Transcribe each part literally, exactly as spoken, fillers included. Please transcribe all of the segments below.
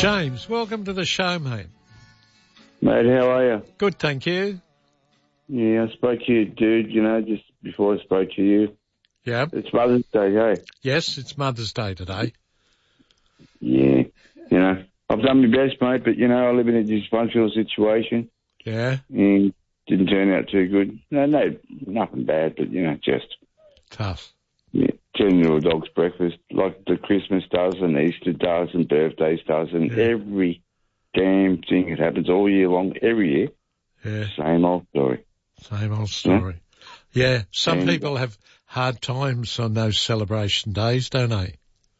James, welcome to the show, mate. Mate, how are you? Good, thank you. Yeah, I spoke to you, dude, you know, just before I spoke to you. Yeah. It's Mother's Day, hey? Yes, it's Mother's Day today. Yeah, you know, I've done my best, mate, but, you know, I live in a dysfunctional situation. Yeah. And didn't turn out too good. No, no, nothing bad, but, you know, just... Tough. Yeah, turning into a dog's breakfast, like the Christmas does and Easter does and birthdays does and Yeah. every damn thing that happens all year long, every year. Yeah. Same old story. Same old story. Yeah. yeah. Some And- people have hard times on those celebration days, don't they?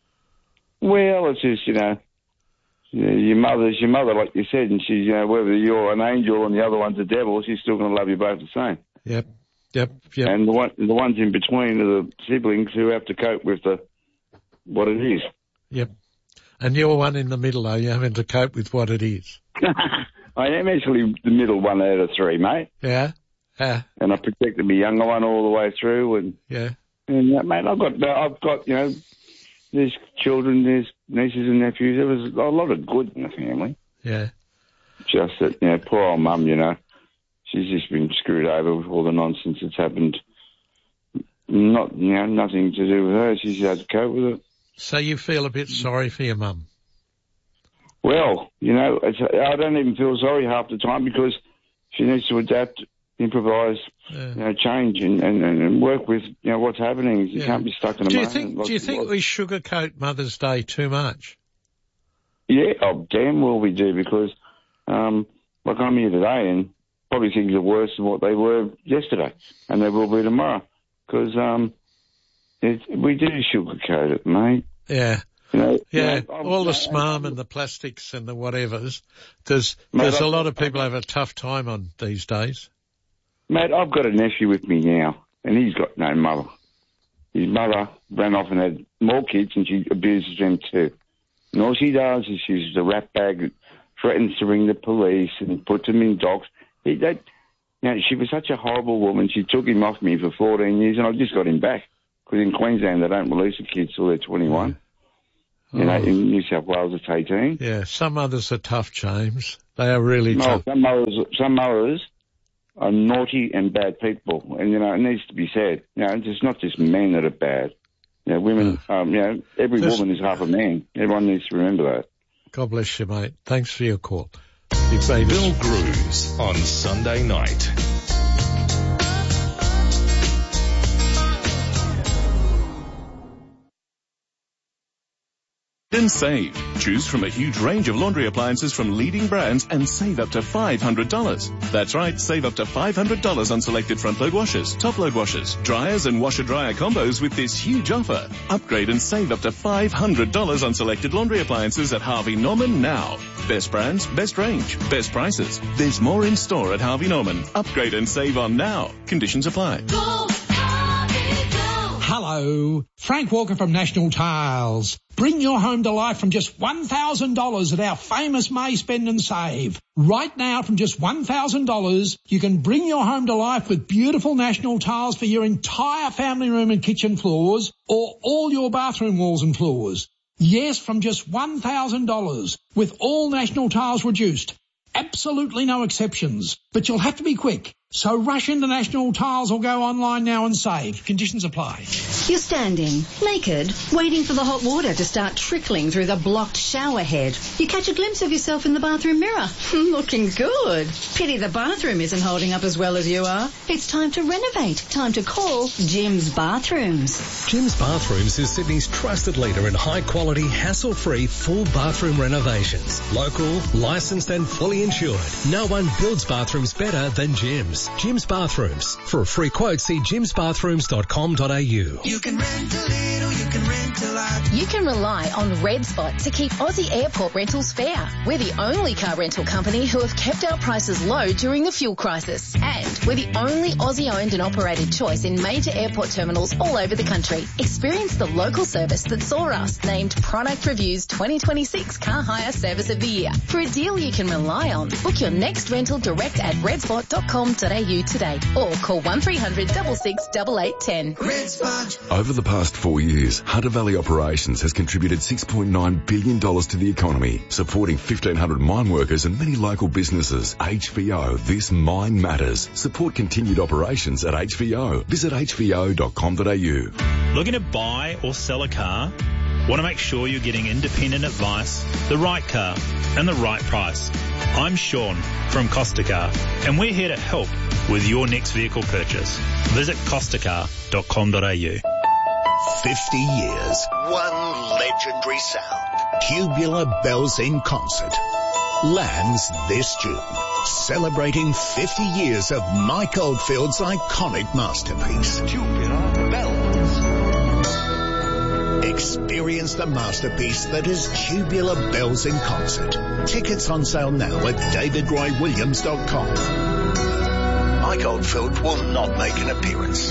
Well, it's just, you know, you know, your mother's your mother, like you said, and she's, you know, whether you're an angel and the other one's a devil, she's still going to love you both the same. Yep. Yep. Yep. And the one, the ones in between are the siblings who have to cope with the what it is. Yep. And you're one in the middle, though. You're having to cope with what it is. I am actually the middle one out of three, mate. Yeah. Yeah. And I protected my younger one all the way through, and Yeah. and uh, mate, I've got I've got you know, there's children, there's nieces and nephews. There was a lot of good in the family. Yeah. Just that, you know, poor old mum, you know, she's just been screwed over with all the nonsense that's happened. Not, you know, nothing to do with her. She's had to cope with it. So you feel a bit sorry for your mum? Well, you know, it's, I don't even feel sorry half the time because she needs to adapt, improvise, Yeah. you know, change and, and, and work with, you know, what's happening. You Yeah. can't be stuck in a Do you moment. think? Like- Do you think like- we sugarcoat Mother's Day too much? Yeah, oh, damn well we do because, um, like I'm here today and probably things are worse than what they were yesterday and they will be tomorrow because, um, it, we do sugarcoat it, mate. Yeah. You know, Yeah, you know, I'm- all the I'm- smarm and the plastics and the whatevers. There's Mate, there's a I've- lot of people have a tough time on these days. Mate, I've got a nephew with me now and he's got no mother. His mother ran off and had more kids and she abuses them too. And all she does is she's a rat bag, threatens to ring the police and puts them in docs. He, that, you know, she was such a horrible woman. She took him off me for fourteen years and I just got him back. Because in Queensland they don't release the kids till they're twenty-one. You know, Oh. in New South Wales it's eighteen. Yeah, some others are tough, James. They are really No, tough. some mothers, some mothers are naughty and bad people. And, you know, it needs to be said. You know, it's not just men that are bad. You know, women, um, you know, every There's- woman is half a man. Everyone needs to remember that. God bless you, mate. Thanks for your call. You've made us- Bill Grooves on Sunday night. And save. Choose from a huge range of laundry appliances from leading brands and save up to five hundred dollars. That's right, save up to five hundred dollars on selected front-load washers, top-load washers, dryers and washer-dryer combos with this huge offer. Upgrade and save up to five hundred dollars on selected laundry appliances at Harvey Norman now. Best brands, best range, best prices. There's more in store at Harvey Norman. Upgrade and save on now. Conditions apply. Hello, Frank Walker from National Tiles. Bring your home to life from just one thousand dollars at our famous May Spend and Save. Right now, from just one thousand dollars, you can bring your home to life with beautiful National Tiles for your entire family room and kitchen floors or all your bathroom walls and floors. Yes, from just one thousand dollars with all National Tiles reduced. Absolutely no exceptions, but you'll have to be quick. So rush into National Tiles or go online now and save. Conditions apply. You're standing, naked, waiting for the hot water to start trickling through the blocked shower head. You catch a glimpse of yourself in the bathroom mirror. Looking good. Pity the bathroom isn't holding up as well as you are. It's time to renovate. Time to call Jim's Bathrooms. Jim's Bathrooms is Sydney's trusted leader in high-quality, hassle-free, full bathroom renovations. Local, licensed and fully insured. No one builds bathrooms better than Jim's. Jim's Bathrooms. For a free quote, see jims bathrooms dot com dot a u. You can rent a little, you can rent a lot. You can rely on Red Spot to keep Aussie airport rentals fair. We're the only car rental company who have kept our prices low during the fuel crisis. And we're the only Aussie-owned and operated choice in major airport terminals all over the country. Experience the local service that saw us named Product Review's twenty twenty-six Car Hire Service of the Year. For a deal you can rely on, book your next rental direct at red spot dot com dot dot a u today or call one three hundred six six eight eight one zero. Red Sponge. Over the past four years, Hunter Valley Operations has contributed six point nine billion dollars to the economy, supporting fifteen hundred mine workers and many local businesses. H V O, this mine matters. Support continued operations at H V O. Visit h v o dot com dot a u. Looking to buy or sell a car? Want to make sure you're getting independent advice, the right car, and the right price? I'm Sean from Costa Car, and we're here to help with your next vehicle purchase. Visit costa car dot com dot a u. fifty years, one legendary sound. Tubular Bells in Concert lands this June, celebrating fifty years of Mike Oldfield's iconic masterpiece. Tubular Bells. Experience the masterpiece that is Tubular Bells in Concert. Tickets on sale now at david roy williams dot com. Mike Oldfield will not make an appearance.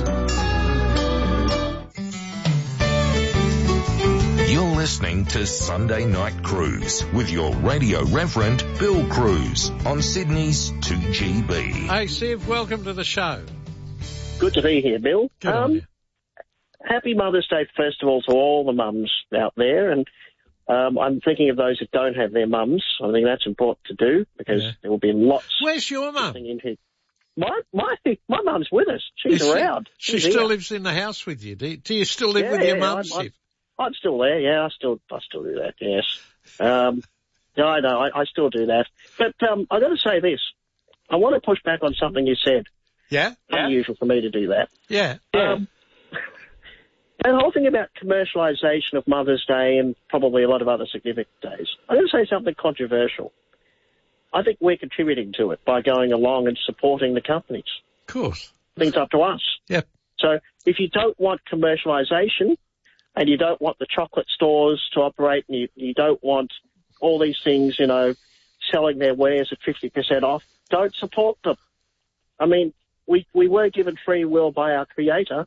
You're listening to Sunday Night Cruise with your radio reverend, Bill Cruz, on Sydney's two G B. Hey, Siv, welcome to the show. Good to be here, Bill. Good on um, you. Happy Mother's Day, first of all, to all the mums out there. And um, I'm thinking of those that don't have their mums. I think that's important to do because yeah. there will be lots. Where's your mum? My my my mum's with us. She's Is around. She, She's she still here. lives in the house with you. Do you, do you still live yeah, with your yeah, mum, I'm, Siv? I'm, I'm still there. Yeah, I still I still do that. Yes. Um, no, I know. I, I still do that. But um, I've got to say this. I want to push back on something you said. Yeah. Unusual yeah. for me to do that. Yeah. Um, And the whole thing about commercialisation of Mother's Day and probably a lot of other significant days, I'm going to say something controversial. I think we're contributing to it by going along and supporting the companies. Of course. I think it's up to us. Yep. So if you don't want commercialisation and you don't want the chocolate stores to operate and you, you don't want all these things, you know, selling their wares at fifty percent off, don't support them. I mean, we, we were given free will by our Creator.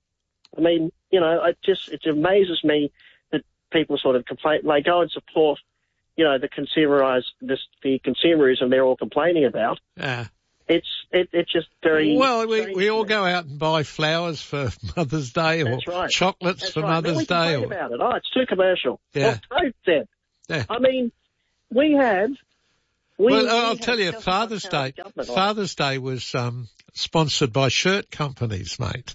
I mean, you know, it just, it amazes me that people sort of complain, they go and support, you know, the consumerise, this, the consumerism they're all complaining about. Yeah. It's, it, it's just very... Well, we, we all go out and buy flowers for Mother's Day or right. chocolates That's for right. Mother's then we Day. Or... about it. Oh, it's too commercial. Yeah. Well, don't then. Yeah. I mean, we had... We, well, we I'll had tell you, Father's Day, Father's Day was um, sponsored by shirt companies, mate.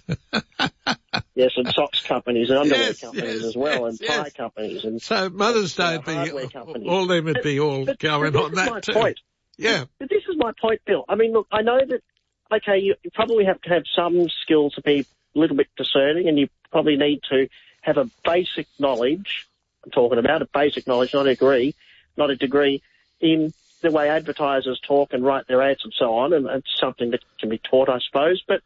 Yes, and socks companies and underwear yes, companies yes, as well, yes, and yes. pie companies. And so Mother's Day would be, all them would be all but, going but on that too. Point. Yeah. But this is my point, Bill. I mean, look, I know that, okay, you, you probably have to have some skills to be a little bit discerning, and you probably need to have a basic knowledge, I'm talking about a basic knowledge, not a degree, not a degree in the way advertisers talk and write their ads and so on, and it's something that can be taught, I suppose. But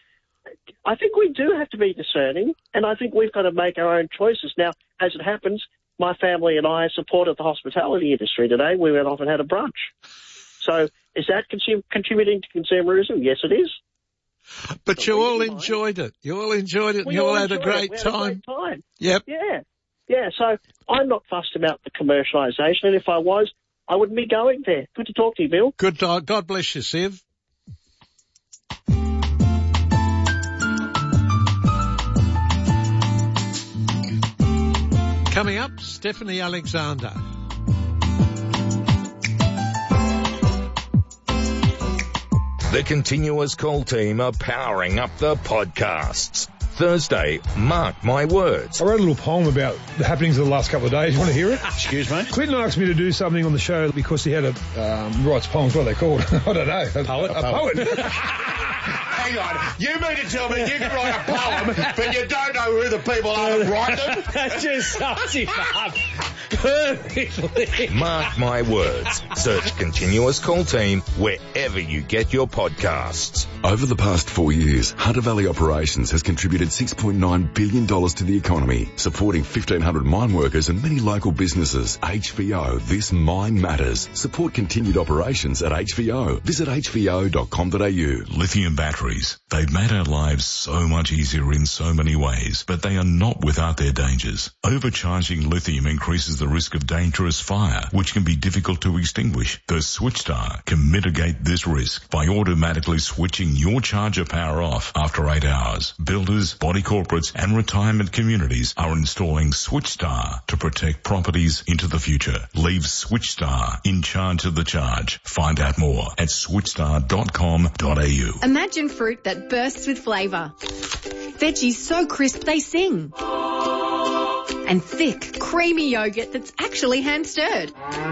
I think we do have to be discerning, and I think we've got to make our own choices. Now, as it happens, my family and I supported the hospitality industry today. We went off and had a brunch. So is that consum- contributing to consumerism? Yes, it is. But, but you all enjoyed it. You all enjoyed it, and you all had a great had time. A great time. Yep. Yeah. Yeah, so I'm not fussed about the commercialisation, and if I was, I wouldn't be going there. Good to talk to you, Bill. Good. Uh, God bless you, Siv. Coming up, Stephanie Alexander. The Continuous Call team are powering up the podcasts. Thursday, Mark My Words. I wrote a little poem about the happenings of the last couple of days. You want to hear it? Excuse me? Clinton asked me to do something on the show because he had a, um, writes poems, what are they called? I don't know. A poet? A, a poet. Hang on. You mean to tell me you can write a poem, but you don't know who the people are that write them? That just sums him up perfectly. Mark My Words. Search Continuous Call team wherever you get your podcasts. Over the past four years, Hunter Valley Operations has contributed six point nine billion dollars to the economy, supporting fifteen hundred mine workers and many local businesses. H V O, this mine matters. Support continued operations at H V O. Visit h v o dot com dot a u. Lithium batteries. They've made our lives so much easier in so many ways, but they are not without their dangers. Overcharging lithium increases increases the risk of dangerous fire, which can be difficult to extinguish. The SwitchStar can mitigate this risk by automatically switching your charger power off after eight hours. Builders, body corporates and retirement communities are installing SwitchStar to protect properties into the future. Leave SwitchStar in charge of the charge. Find out more at switchstar dot com dot a u. Imagine fruit that bursts with flavour. Veggies so crisp they sing. And thick, creamy yogurt that's actually hand-stirred.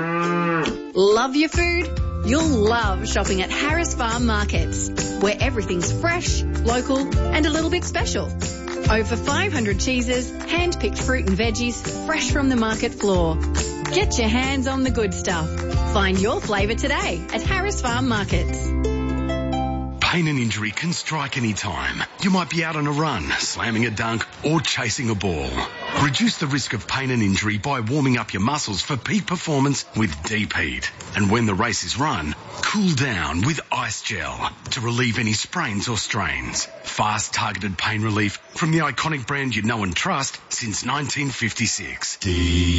Love your food? You'll love shopping at Harris Farm Markets, where everything's fresh, local and a little bit special. Over five hundred cheeses, hand-picked fruit and veggies, fresh from the market floor. Get your hands on the good stuff. Find your flavour today at Harris Farm Markets. Pain and injury can strike any time. You might be out on a run, slamming a dunk or chasing a ball. Reduce the risk of pain and injury by warming up your muscles for peak performance with Deep Heat. And when the race is run, cool down with Ice Gel to relieve any sprains or strains. Fast targeted pain relief from the iconic brand you know and trust since nineteen fifty-six. Deep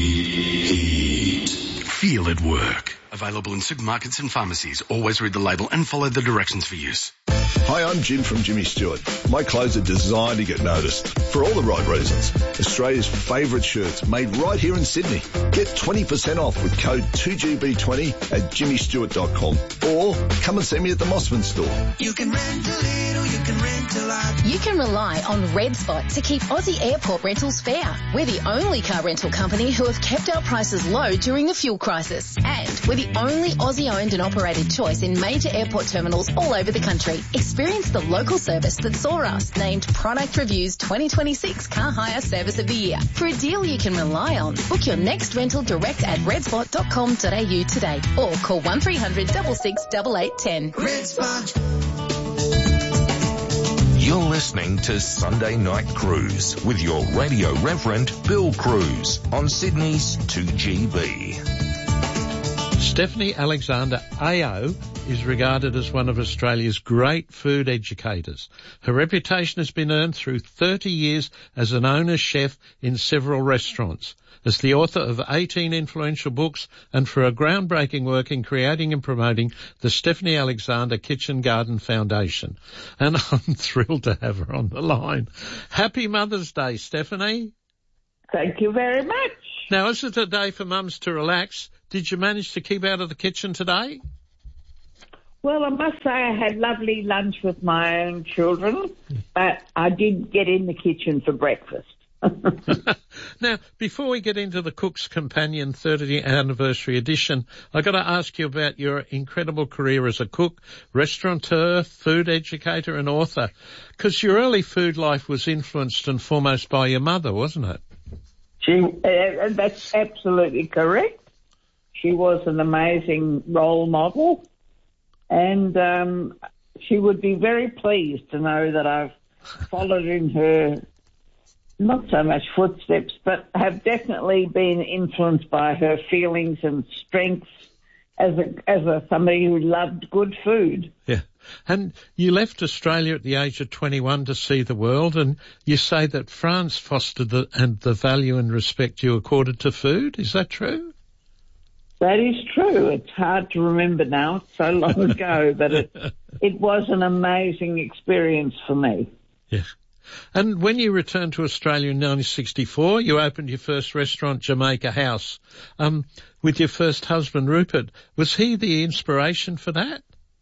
Heat. Feel it work. Available in supermarkets and pharmacies. Always read the label and follow the directions for use. Hi, I'm Jim from Jimmy Stewart. My clothes are designed to get noticed for all the right reasons. Australia's favourite shirts made right here in Sydney. Get twenty percent off with code two G B twenty at jimmy stewart dot com or come and see me at the Mossman store. You can rent a little, you can rent a lot. You can rely on Red Spot to keep Aussie airport rentals fair. We're the only car rental company who have kept our prices low during the fuel crisis. And we're the only Aussie-owned and operated choice in major airport terminals all over the country. Experience the local service that saw us named Product Review's twenty twenty-six Car Hire Service of the Year. For a deal you can rely on, book your next rental direct at red spot dot com dot a u today or call one three hundred six six eight eight one zero. Red Spot. You're listening to Sunday Night Cruise with your radio reverend Bill Cruz on Sydney's two G B. Stephanie Alexander A O is regarded as one of Australia's great food educators. Her reputation has been earned through thirty years as an owner chef in several restaurants, as the author of eighteen influential books, and for her groundbreaking work in creating and promoting the Stephanie Alexander Kitchen Garden Foundation. And I'm thrilled to have her on the line. Happy Mother's Day, Stephanie. Thank you very much. Now, is it a day for mums to relax? Did you manage to keep out of the kitchen today? Well, I must say I had lovely lunch with my own children, but I did get in the kitchen for breakfast. Now, before we get into the Cook's Companion thirtieth Anniversary Edition, I've got to ask you about your incredible career as a cook, restaurateur, food educator and author, because your early food life was influenced and foremost by your mother, wasn't it? She, uh, that's absolutely correct. She was an amazing role model, and um, she would be very pleased to know that I've followed in her, not so much footsteps, but have definitely been influenced by her feelings and strengths as a, as a somebody who loved good food. Yeah. And you left Australia at the age of twenty-one to see the world, and you say that France fostered the, and the value and respect you accorded to food. Is that true? That is true. It's hard to remember now. It's so long ago, but it, it was an amazing experience for me. Yeah. And when you returned to Australia in nineteen sixty-four, you opened your first restaurant, Jamaica House, um, with your first husband, Rupert. Was he the inspiration for that?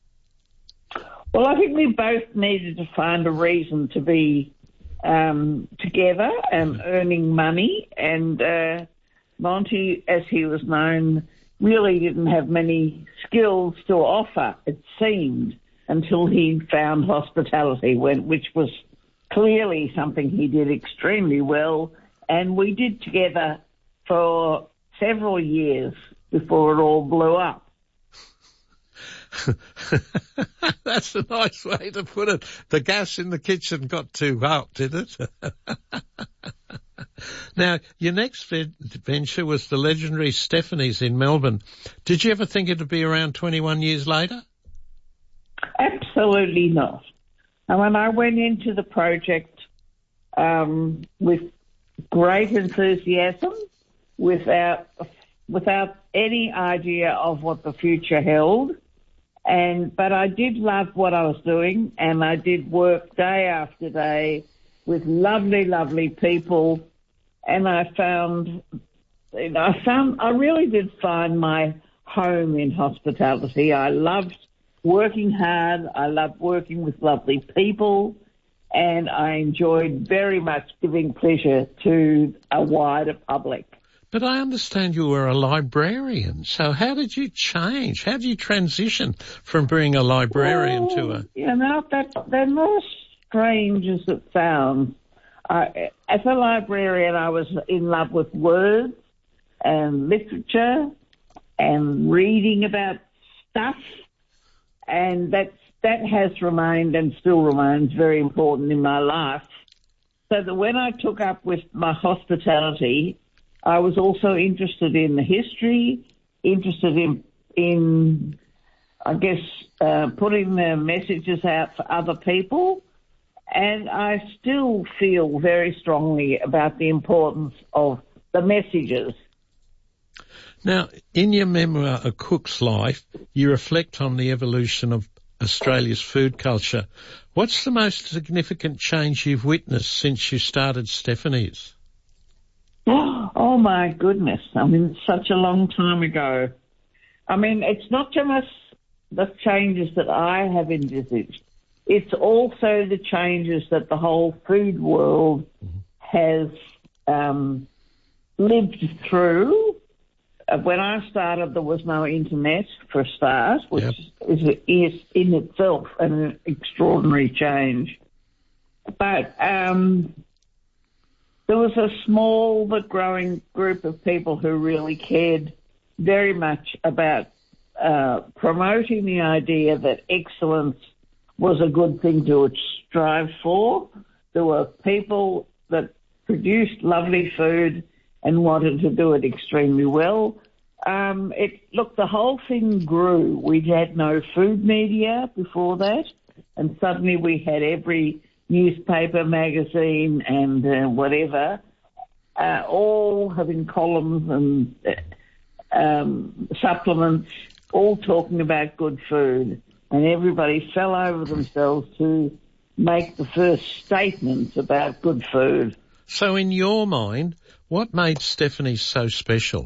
Well, I think we both needed to find a reason to be um, together and earning money. And uh, Monty, as he was known, really didn't have many skills to offer, it seemed, until he found hospitality, when, which was clearly something he did extremely well. And we did together for several years before it all blew up. That's a nice way to put it. The gas in the kitchen got too hot, did it? Now, your next venture was the legendary Stephanie's in Melbourne. Did you ever think it would be around twenty-one years later? Absolutely not. And when I went into the project um, with great enthusiasm, without without any idea of what the future held. And but I did love what I was doing, and I did work day after day with lovely, lovely people, and I found, you know, I found I really did find my home in hospitality. I loved working hard. I loved working with lovely people, and I enjoyed very much giving pleasure to a wider public. But I understand you were a librarian, so how did you change? How did you transition from being a librarian well, to a... You know, that, they're not strange as it sounds. I, as a librarian, I was in love with words and literature and reading about stuff, and that's, that has remained and still remains very important in my life. So that when I took up with my hospitality, I was also interested in the history, interested in, in I guess, uh, putting the messages out for other people. And I still feel very strongly about the importance of the messages. Now, in your memoir, A Cook's Life, you reflect on the evolution of Australia's food culture. What's the most significant change you've witnessed since you started Stephanie's? Oh, my goodness. I mean, it's such a long time ago. I mean, it's not just the changes that I have envisaged. It's also the changes that the whole food world has um, lived through. Uh, when I started, there was no internet for a start, which yep. is, is in itself an extraordinary change. But... Um, There was a small but growing group of people who really cared very much about uh, promoting the idea that excellence was a good thing to strive for. There were people that produced lovely food and wanted to do it extremely well. Um, it look, the whole thing grew. We had no food media before that, and suddenly we had every newspaper, magazine, and uh, whatever, uh, all having columns and uh, um, supplements, all talking about good food. And everybody fell over themselves to make the first statements about good food. So in your mind, what made Stephanie so special?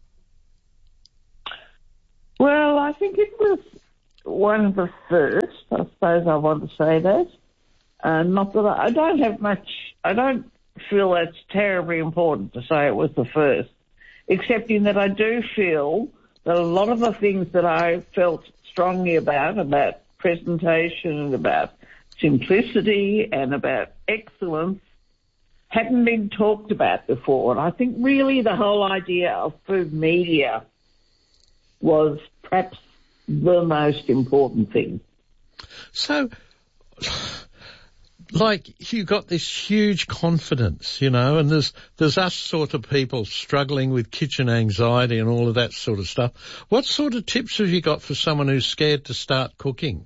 Well, I think it was one of the first, I suppose I want to say that. Uh, not that I, I don't have much, I don't feel that's terribly important to say it was the first, except in that I do feel that a lot of the things that I felt strongly about, about presentation and about simplicity and about excellence, hadn't been talked about before. And I think really the whole idea of food media was perhaps the most important thing. So... Like, you got this huge confidence, you know, and there's, there's us sort of people struggling with kitchen anxiety and all of that sort of stuff. What sort of tips have you got for someone who's scared to start cooking?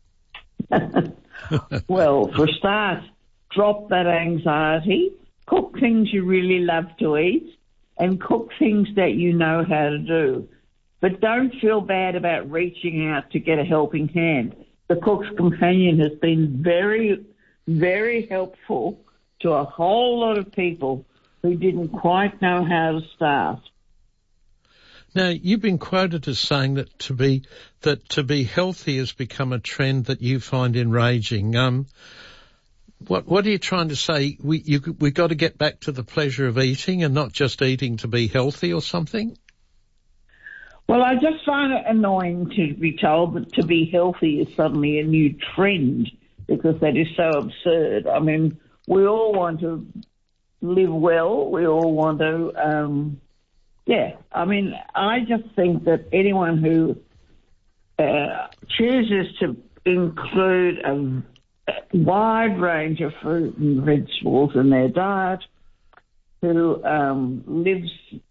Well, for a start, drop that anxiety, cook things you really love to eat, and cook things that you know how to do. But don't feel bad about reaching out to get a helping hand. The Cook's Companion has been very... very helpful to a whole lot of people who didn't quite know how to start. Now, you've been quoted as saying that to be that to be healthy has become a trend that you find enraging. Um, what what are you trying to say? We you we got to get back to the pleasure of eating and not just eating to be healthy or something? Well, I just find it annoying to be told that to be healthy is suddenly a new trend, because that is so absurd. I mean, we all want to live well. We all want to, um, yeah. I mean, I just think that anyone who uh, chooses to include a, a wide range of fruit and vegetables in their diet, who um, lives,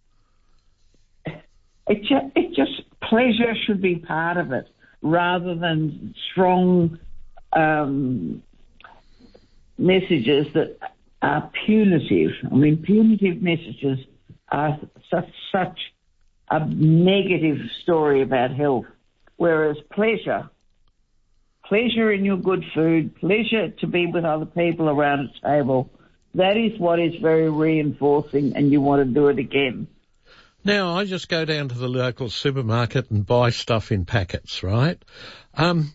it just, it just, pleasure should be part of it rather than strong Um, messages that are punitive. I mean, punitive messages are such, such a negative story about health, whereas pleasure, pleasure in your good food, pleasure to be with other people around a table, that is what is very reinforcing, and you want to do it again. Now, I just go down to the local supermarket and buy stuff in packets, right? Um,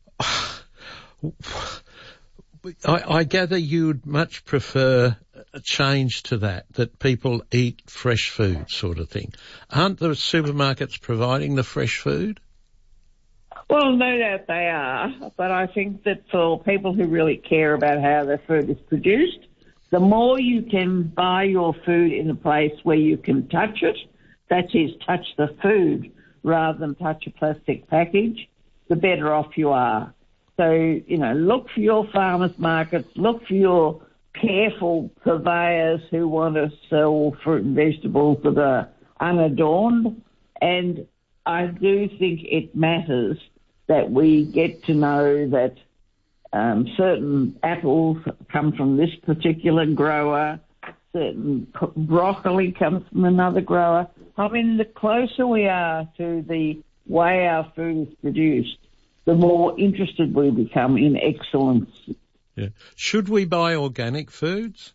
I, I gather you'd much prefer a change to that, that people eat fresh food sort of thing. Aren't the supermarkets providing the fresh food? Well, no doubt they are, but I think that for people who really care about how their food is produced, the more you can buy your food in a place where you can touch it, that is, touch the food rather than touch a plastic package, the better off you are. So, you know, look for your farmers markets, look for your careful purveyors who want to sell fruit and vegetables that are unadorned. And I do think it matters that we get to know that um, certain apples come from this particular grower, certain broccoli comes from another grower. I mean, the closer we are to the way our food is produced, the more interested we become in excellence. Yeah. Should we buy organic foods?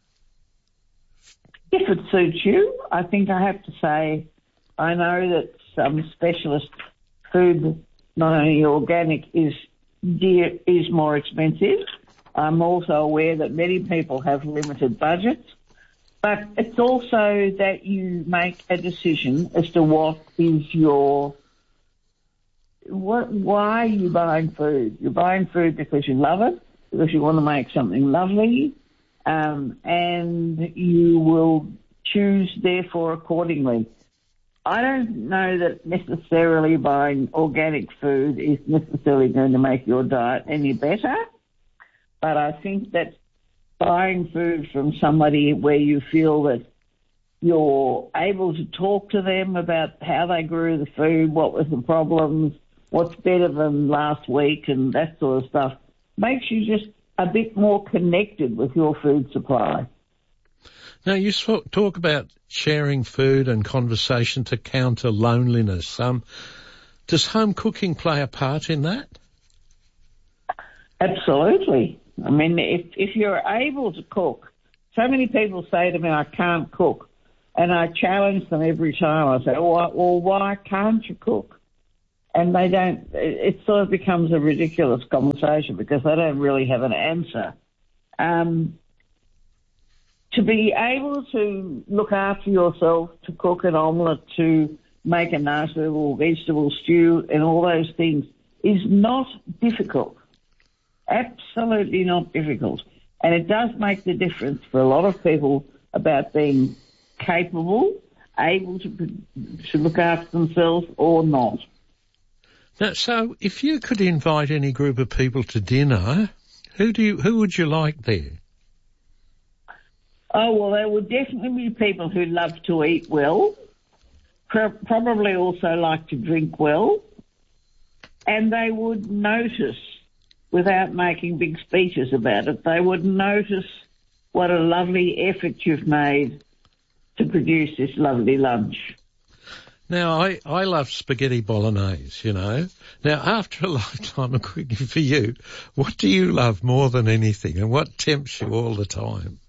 If it suits you, I think I have to say, I know that some specialist food, not only organic, is dear, is more expensive. I'm also aware that many people have limited budgets, but it's also that you make a decision as to what is your What, why are you buying food? You're buying food because you love it, because you want to make something lovely, um, and you will choose, therefore, accordingly. I don't know that necessarily buying organic food is necessarily going to make your diet any better, but I think that buying food from somebody where you feel that you're able to talk to them about how they grew the food, what was the problems, what's better than last week and that sort of stuff, makes you just a bit more connected with your food supply. Now, you talk about sharing food and conversation to counter loneliness. Um, does home cooking play a part in that? Absolutely. I mean, if, if you're able to cook, so many people say to me, I can't cook. And I challenge them every time. I say, well, well why can't you cook? And they don't, it sort of becomes a ridiculous conversation because they don't really have an answer. Um, to be able to look after yourself, to cook an omelette, to make a nice little vegetable stew and all those things is not difficult. Absolutely not difficult. And it does make the difference for a lot of people about being capable, able to, to look after themselves or not. Now, so if you could invite any group of people to dinner, who do you, who would you like there? Oh, well, there would definitely be people who love to eat well, pro- probably also like to drink well, and they would notice, without making big speeches about it, they would notice what a lovely effort you've made to produce this lovely lunch. Now, I, I love spaghetti bolognese, you know. Now, after a lifetime of cooking for you, what do you love more than anything and what tempts you all the time?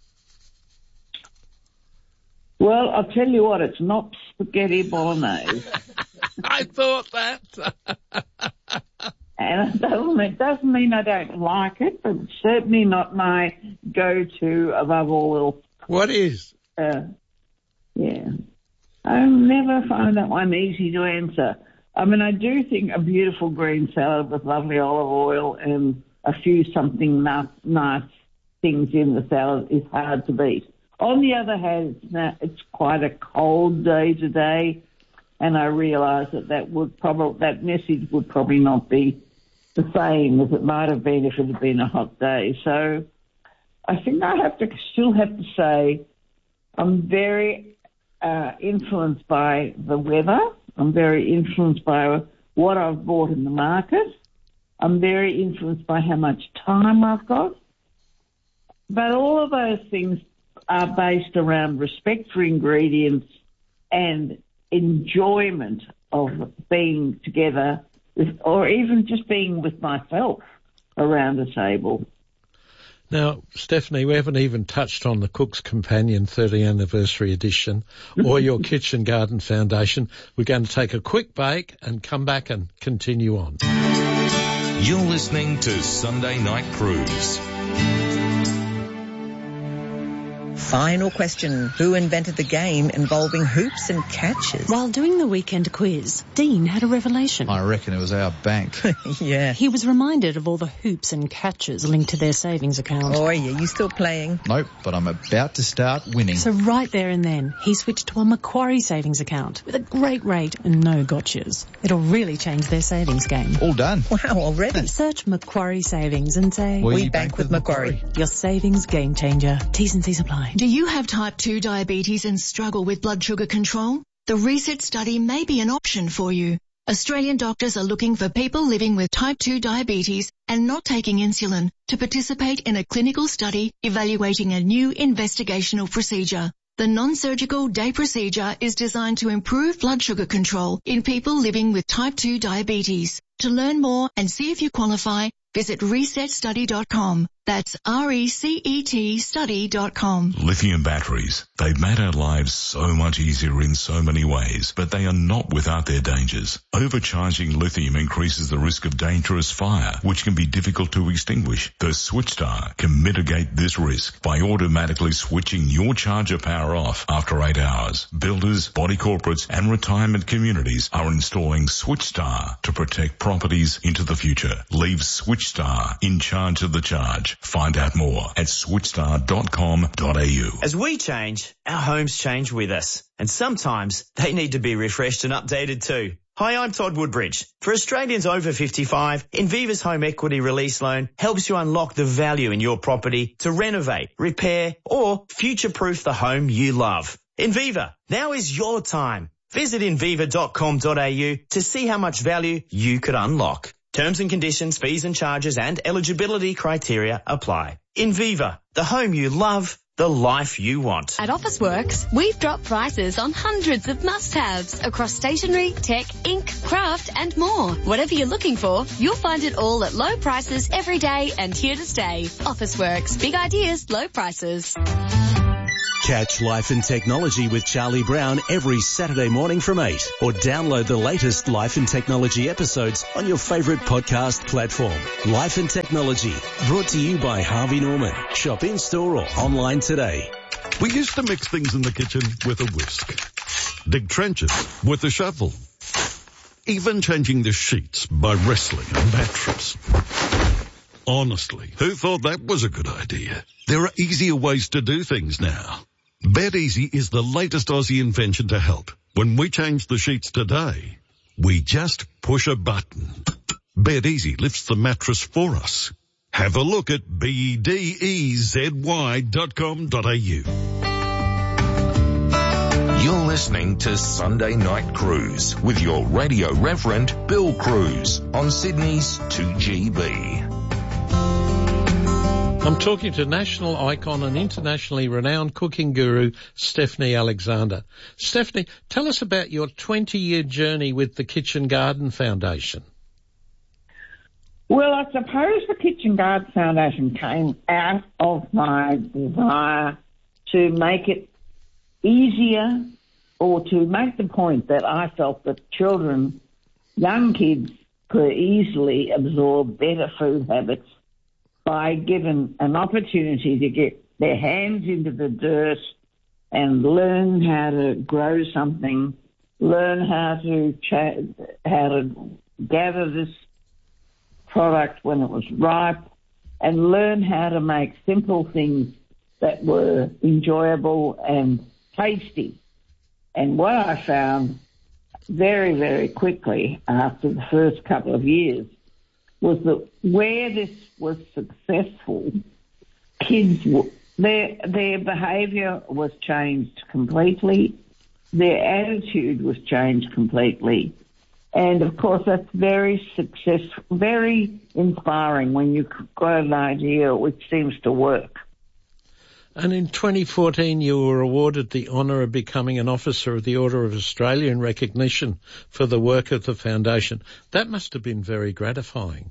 Well, I'll tell you what, it's not spaghetti bolognese. I thought that. And it doesn't, it doesn't mean I don't like it, but it's certainly not my go-to above all else. What is? Uh, yeah. I never find that one easy to answer. I mean, I do think a beautiful green salad with lovely olive oil and a few something nice, nice things in the salad is hard to beat. On the other hand, it's, now, it's quite a cold day today, and I realise that that would probably that message would probably not be the same as it might have been if it had been a hot day. So I think I have to still have to say I'm very uh, influenced by the weather. I'm very influenced by what I've bought in the market. I'm very influenced by how much time I've got. But all of those things are based around respect for ingredients and enjoyment of being together, with, or even just being with myself around a table. Now, Stephanie, we haven't even touched on the Cook's Companion thirtieth Anniversary Edition or your Kitchen Garden Foundation. We're going to take a quick break and come back and continue on. You're listening to Sunday Night Cruise. Final question. Who invented the game involving hoops and catches? While doing the weekend quiz, Dean had a revelation. I reckon it was our bank. Yeah. He was reminded of all the hoops and catches linked to their savings account. Oh, yeah. You still playing? Nope, but I'm about to start winning. So right there and then, he switched to a Macquarie savings account with a great rate and no gotchas. It'll really change their savings game. All done. Wow, already? Search Macquarie Savings and say, We, we bank, bank with Macquarie. Macquarie. Your savings game changer. T's and C's apply. Do you have type two diabetes and struggle with blood sugar control? The RESET study may be an option for you. Australian doctors are looking for people living with type two diabetes and not taking insulin to participate in a clinical study evaluating a new investigational procedure. The non-surgical day procedure is designed to improve blood sugar control in people living with type two diabetes. To learn more and see if you qualify, visit reset study dot com. That's R E C E T study dot com. Lithium batteries. They've made our lives so much easier in so many ways, but they are not without their dangers. Overcharging lithium increases the risk of dangerous fire, which can be difficult to extinguish. The SwitchStar can mitigate this risk by automatically switching your charger power off after eight hours. Builders, body corporates and retirement communities are installing SwitchStar to protect properties into the future. Leave SwitchStar in charge of the charge. Find out more at switchstar dot com dot a u. As we change, our homes change with us. And sometimes they need to be refreshed and updated too. Hi, I'm Todd Woodbridge. For Australians over fifty-five, Inviva's Home Equity Release Loan helps you unlock the value in your property to renovate, repair or future-proof the home you love. Inviva, now is your time. Visit inviva dot com dot a u to see how much value you could unlock. Terms and conditions, fees and charges and eligibility criteria apply. Inviva, the home you love, the life you want. At Officeworks, we've dropped prices on hundreds of must-haves across stationery, tech, ink, craft and more. Whatever you're looking for, you'll find it all at low prices every day and here to stay. Officeworks, big ideas, low prices. Catch Life and Technology with Charlie Brown every Saturday morning from eight, or download the latest Life and Technology episodes on your favourite podcast platform. Life and Technology, brought to you by Harvey Norman. Shop in-store or online today. We used to mix things in the kitchen with a whisk, dig trenches with a shovel, even changing the sheets by wrestling a mattress. Honestly, who thought that was a good idea? There are easier ways to do things now. BedEasy is the latest Aussie invention to help. When we change the sheets today, we just push a button. BedEasy lifts the mattress for us. Have a look at B E D E Z Y dot com dot a u. You're listening to Sunday Night Cruise with your radio reverend, Bill Cruz, on Sydney's two G B. I'm talking to national icon and internationally renowned cooking guru, Stephanie Alexander. Stephanie, tell us about your twenty-year journey with the Kitchen Garden Foundation. Well, I suppose the Kitchen Garden Foundation came out of my desire to make it easier, or to make the point that I felt that children, young kids, could easily absorb better food habits by given an opportunity to get their hands into the dirt and learn how to grow something, learn how to cha- how to gather this product when it was ripe, and learn how to make simple things that were enjoyable and tasty. And what I found very, very quickly after the first couple of years was that where this was successful, kids, their their behaviour was changed completely, their attitude was changed completely, and of course that's very successful, very inspiring when you've got an idea which seems to work. And in twenty fourteen, you were awarded the honour of becoming an Officer of the Order of Australia in recognition for the work of the foundation. That must have been very gratifying.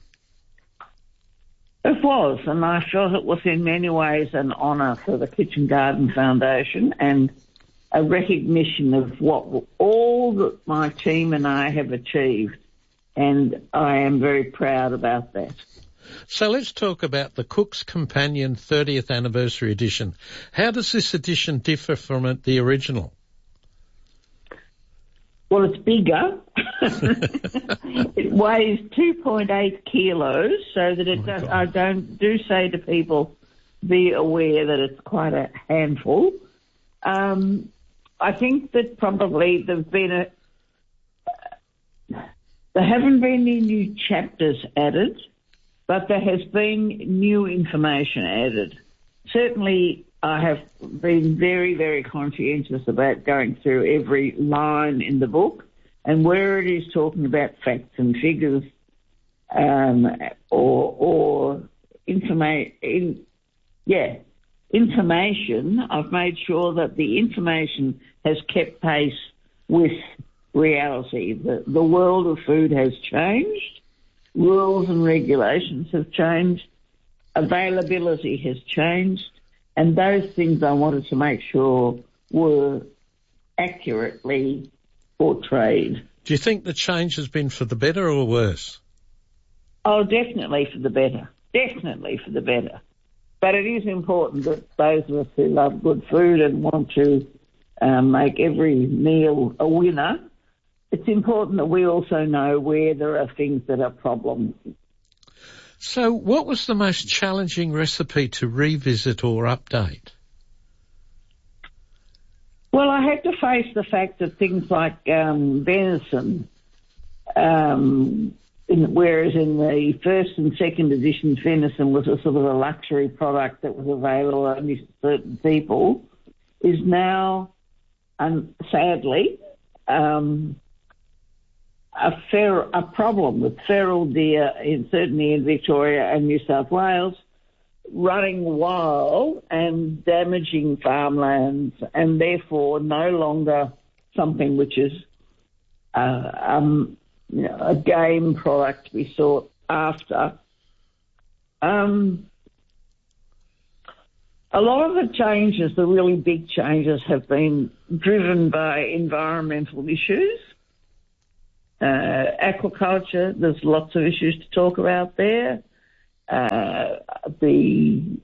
It was, and I felt it was in many ways an honour for the Kitchen Garden Foundation and a recognition of what all that my team and I have achieved, and I am very proud about that. So let's talk about the Cook's Companion thirtieth Anniversary Edition. How does this edition differ from the original? Well, it's bigger. It weighs two point eight kilos, so that it does, I don't do say to people, be aware that it's quite a handful. Um, I think that probably there's been a, there haven't been any new chapters added, but there has been new information added. Certainly, I have been very, very conscientious about going through every line in the book, and where it is talking about facts and figures, um, or, or informa- in, yeah, information, I've made sure that the information has kept pace with reality. The, the world of food has changed, rules and regulations have changed, availability has changed, and those things I wanted to make sure were accurately portrayed. Do you think the change has been for the better or worse? Oh, definitely for the better. Definitely for the better. But it is important that those of us who love good food and want to um, make every meal a winner, it's important that we also know where there are things that are problems. So what was the most challenging recipe to revisit or update? Well, I had to face the fact that things like um, venison, um, in, whereas in the first and second editions, venison was a sort of a luxury product that was available only to certain people, is now, um, sadly, um, a fair a problem with feral deer, in, certainly in Victoria and New South Wales, running wild and damaging farmlands, and therefore no longer something which is uh, um, you know, a game product to be sought after. Um, a lot of the changes, the really big changes, have been driven by environmental issues. Uh, aquaculture, there's lots of issues to talk about there. Uh, the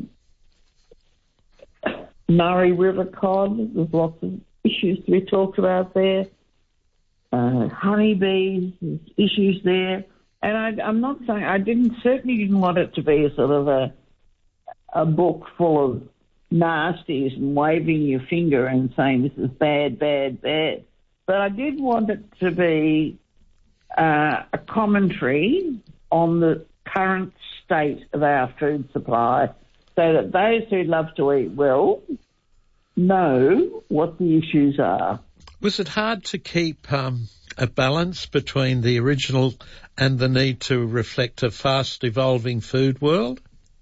Murray River cod, there's lots of issues to be talked about there. Uh, honeybees, there's issues there. And I, I'm not saying, I didn't, certainly didn't want it to be a sort of a, a book full of nasties and waving your finger and saying this is bad, bad, bad. But I did want it to be uh, a commentary on the current state of our food supply, so that those who love to eat well know what the issues are. Was it hard to keep um, a balance between the original and the need to reflect a fast-evolving food world?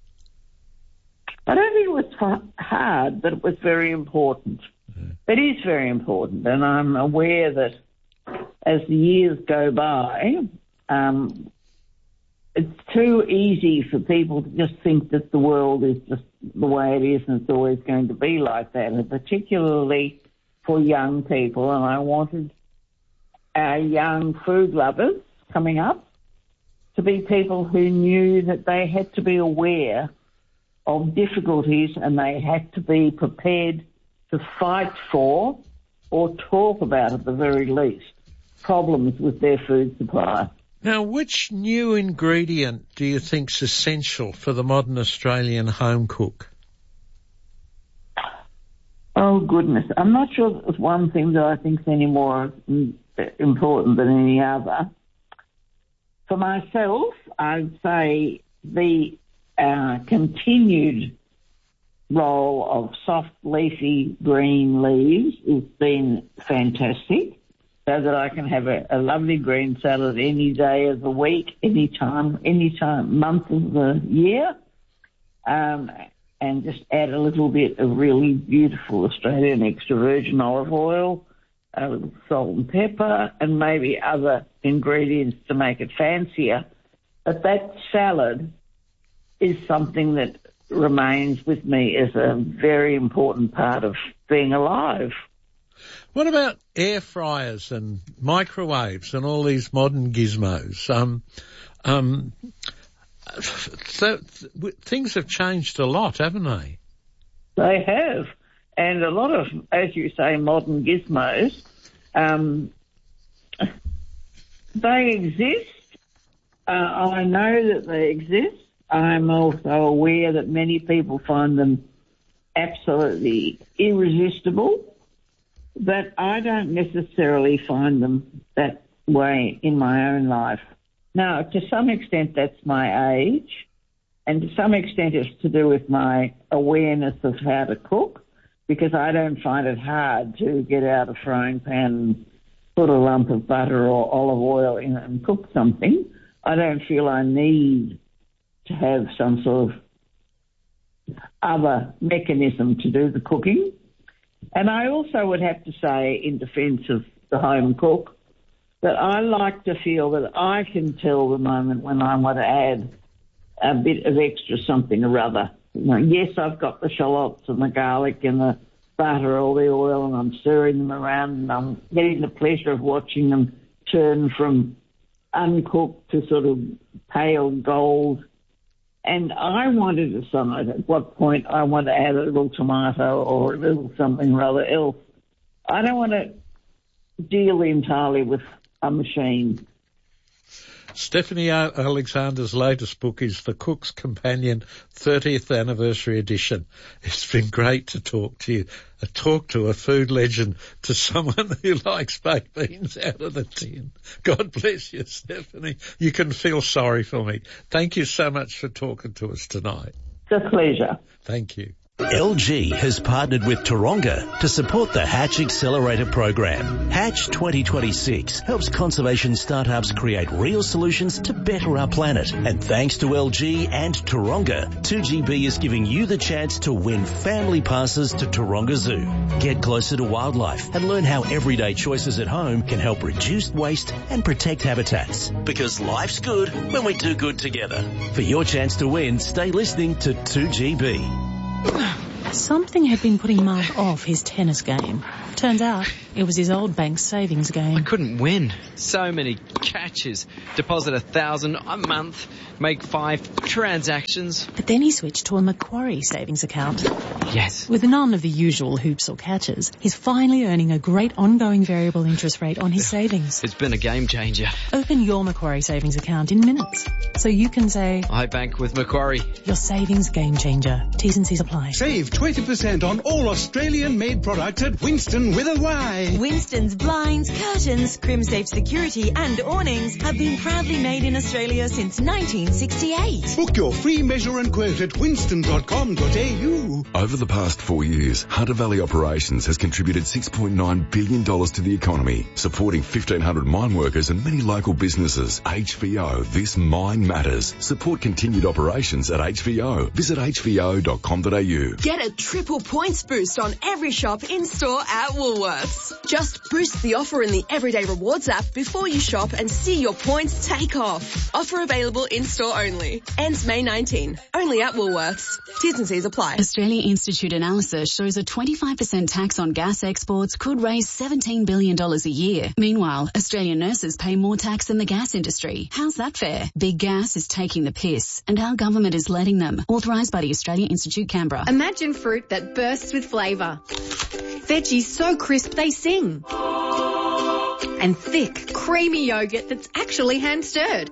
I don't think it was hard, but it was very important. Mm. It is very important, and I'm aware that as the years go by, um, it's too easy for people to just think that the world is just the way it is and it's always going to be like that, and particularly for young people. And I wanted our young food lovers coming up to be people who knew that they had to be aware of difficulties and they had to be prepared to fight for or talk about, at the very least, problems with their food supply. Now, which new ingredient do you think's essential for the modern Australian home cook? Oh, goodness. I'm not sure that there's one thing that I think's any more important than any other. For myself, I'd say the uh, continued role of soft, leafy green leaves has been fantastic, so that I can have a, a lovely green salad any day of the week, any time, any time, month of the year. Um, and just add a little bit of really beautiful Australian extra virgin olive oil, a little salt and pepper, and maybe other ingredients to make it fancier. But that salad is something that remains with me as a very important part of being alive. What about air fryers and microwaves and all these modern gizmos? Um, um, so th- things have changed a lot, haven't they? They have. And a lot of, as you say, modern gizmos, um, they exist. Uh, I know that they exist. I'm also aware that many people find them absolutely irresistible, but I don't necessarily find them that way in my own life. Now, to some extent, that's my age, and to some extent it's to do with my awareness of how to cook, because I don't find it hard to get out a frying pan and put a lump of butter or olive oil in it and cook something. I don't feel I need to have some sort of other mechanism to do the cooking. And I also would have to say, in defence of the home cook, that I like to feel that I can tell the moment when I want to add a bit of extra something or other. You know, yes, I've got the shallots and the garlic and the butter or the oil, and I'm stirring them around, and I'm getting the pleasure of watching them turn from uncooked to sort of pale gold. And I want to decide at what point I want to add a little tomato or a little something rather else. I don't want to deal entirely with a machine. Stephanie Alexander's latest book is The Cook's Companion, thirtieth Anniversary Edition. It's been great to talk to you, uh, talk to a food legend, to someone who likes baked beans out of the tin. God bless you, Stephanie. You can feel sorry for me. Thank you so much for talking to us tonight. It's a pleasure. Thank you. L G has partnered with Taronga to support the Hatch Accelerator program. Hatch twenty twenty-six helps conservation startups create real solutions to better our planet. And thanks to L G and Taronga, two G B is giving you the chance to win family passes to Taronga Zoo. Get closer to wildlife and learn how everyday choices at home can help reduce waste and protect habitats. Because life's good when we do good together. For your chance to win, stay listening to two G B. Something had been putting Mark off his tennis game. Turns out it was his old bank savings game. I couldn't win. So many catches. Deposit a thousand a month, make five transactions. But then he switched to a Macquarie savings account. Yes. With none of the usual hoops or catches, he's finally earning a great ongoing variable interest rate on his savings. It's been a game changer. Open your Macquarie savings account in minutes, so you can say, I bank with Macquarie. Your savings game changer. T's and C's apply. Save twenty percent on all Australian-made products at Winston with a Y. Winston's blinds, curtains, crim-safe security and awnings have been proudly made in Australia since nineteen sixty-eight. Book your free measure and quote at winston dot com dot a u. Over the past four years, Hunter Valley Operations has contributed six point nine billion dollars to the economy, supporting fifteen hundred mine workers and many local businesses. H V O, this mine matters. Support continued operations at H V O. Visit h v o dot com dot a u. Get a triple points boost on every shop in-store at Woolworths. Just boost the offer in the Everyday Rewards app before you shop and see your points take off. Offer available in-store only. Ends May nineteenth. Only at Woolworths. T's and C's apply. Australia Institute analysis shows a twenty-five percent tax on gas exports could raise seventeen billion dollars a year. Meanwhile, Australian nurses pay more tax than the gas industry. How's that fair? Big Gas is taking the piss, and our government is letting them. Authorised by the Australian Institute, Canberra. Imagine fruit that bursts with flavour. Veggies so crisp they sing. And thick, creamy yogurt that's actually hand-stirred.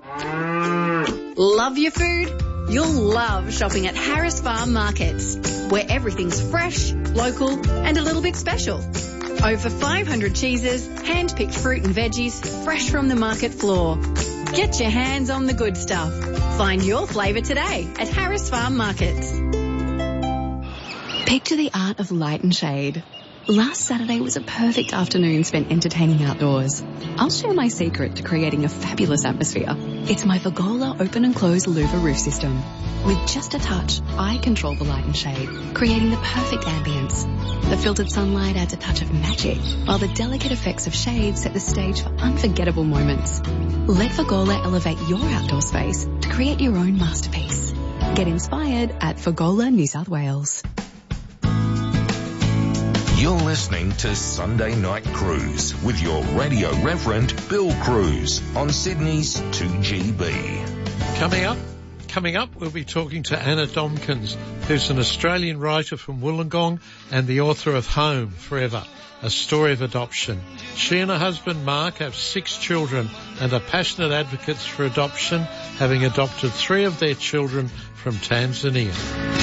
Love your food? You'll love shopping at Harris Farm Markets, where everything's fresh, local and a little bit special. Over five hundred cheeses, hand-picked fruit and veggies, fresh from the market floor. Get your hands on the good stuff. Find your flavour today at Harris Farm Markets. Picture the art of light and shade. Last Saturday was a perfect afternoon spent entertaining outdoors. I'll share my secret to creating a fabulous atmosphere. It's my Fagola open and close louver roof system. With just a touch, I control the light and shade, creating the perfect ambience. The filtered sunlight adds a touch of magic, while the delicate effects of shade set the stage for unforgettable moments. Let Fagola elevate your outdoor space to create your own masterpiece. Get inspired at Fagola, New South Wales. You're listening to Sunday Night Cruise with your radio reverend Bill Cruz on Sydney's two G B. Coming up, coming up, we'll be talking to Anna Domkins, who's an Australian writer from Wollongong and the author of Home Forever, a story of adoption. She and her husband Mark have six children and are passionate advocates for adoption, having adopted three of their children from Tanzania.